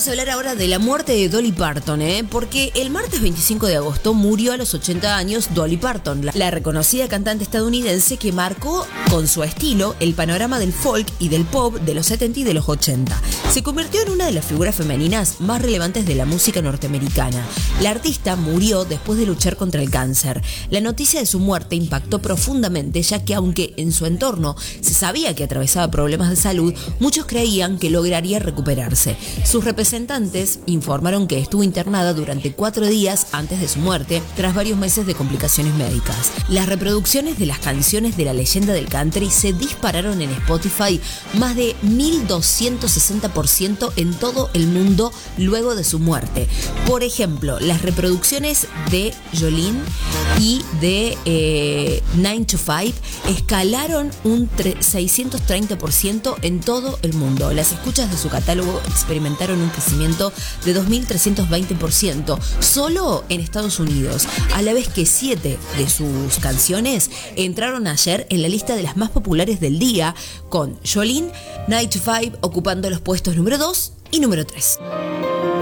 Vamos a hablar ahora de la muerte de Dolly Parton, porque el martes 25 de agosto murió a los 80 años Dolly Parton, la reconocida cantante estadounidense que marcó con su estilo el panorama del folk y del pop de los 70 y de los 80. Se convirtió en una de las figuras femeninas más relevantes de la música norteamericana. La artista murió después de luchar contra el cáncer. La noticia de su muerte impactó profundamente, ya que aunque en su entorno se sabía que atravesaba problemas de salud, muchos creían que lograría recuperarse. Sus representantes informaron que estuvo internada durante 4 días antes de su muerte, tras varios meses de complicaciones médicas. Las reproducciones de las canciones de la leyenda del country se dispararon en Spotify más de 1260% en todo el mundo luego de su muerte. Por ejemplo, las reproducciones de Jolene y de 9 to 5 escalaron un 630% en todo el mundo. Las escuchas de su catálogo experimentaron un crecimiento de 2320% solo en Estados Unidos, a la vez que 7 de sus canciones entraron ayer en la lista de las más populares del día, con Jolene, 9 to 5 ocupando los puestos número 2 y número 3.